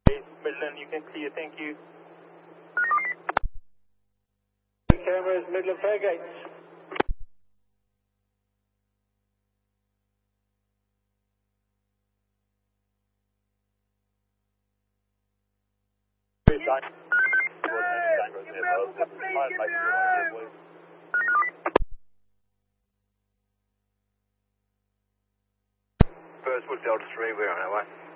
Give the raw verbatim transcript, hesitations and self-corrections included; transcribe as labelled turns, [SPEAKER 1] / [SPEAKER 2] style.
[SPEAKER 1] Midland, you can clear, thank you.
[SPEAKER 2] Cameras, Midland fare gates.
[SPEAKER 3] First Wood Delta three, we're on our way.